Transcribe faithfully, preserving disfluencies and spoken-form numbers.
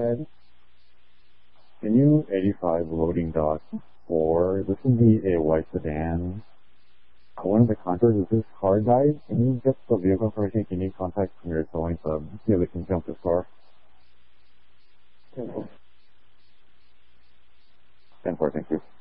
ahead. Can you eighty-five loading dock four? This would be a white sedan. One of the contractors is this car died. Can you get the vehicle information? Can you contact from your towing to see if they can jump this car? ten four, thank you.